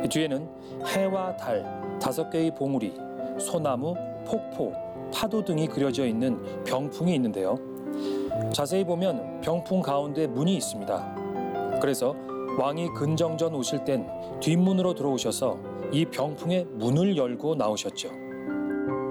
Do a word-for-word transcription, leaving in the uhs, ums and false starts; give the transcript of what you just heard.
이 뒤에는 해와 달, 다섯 개의 봉우리, 소나무, 폭포, 파도 등이 그려져 있는 병풍이 있는데요. 자세히 보면 병풍 가운데 문이 있습니다. 그래서 왕이 근정전 오실 땐 뒷문으로 들어오셔서 이 병풍의 문을 열고 나오셨죠.